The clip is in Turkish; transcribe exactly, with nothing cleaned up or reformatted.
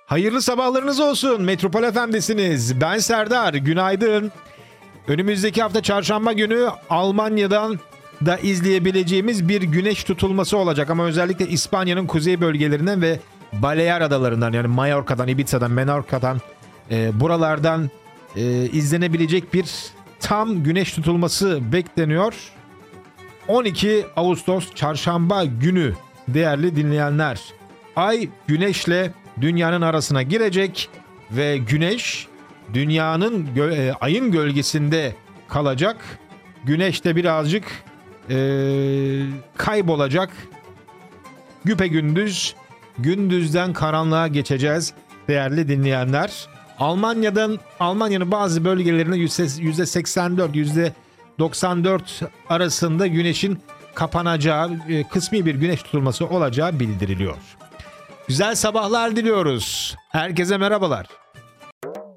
Hayırlı sabahlarınız olsun. Metropol Efendisiniz. Ben Serdar. Günaydın. Önümüzdeki hafta çarşamba günü Almanya'dan da izleyebileceğimiz bir güneş tutulması olacak. Ama özellikle İspanya'nın kuzey bölgelerinden ve Balear Adalarından, yani Mallorca'dan, Ibiza'dan, Menorca'dan, e, buralardan e, izlenebilecek bir tam güneş tutulması bekleniyor. on iki Ağustos çarşamba günü değerli dinleyenler. Ay güneşle dünyanın arasına girecek ve güneş dünyanın gö- e, ayın gölgesinde kalacak. Güneş de birazcık e, kaybolacak. Güpegündüz, gündüzden karanlığa geçeceğiz değerli dinleyenler. Almanya'dan Almanya'nın bazı bölgelerinde yüzde seksen dört, yüzde doksan dört arasında güneşin kapanacağı, e, kısmi bir güneş tutulması olacağı bildiriliyor. Güzel sabahlar diliyoruz. Herkese merhabalar.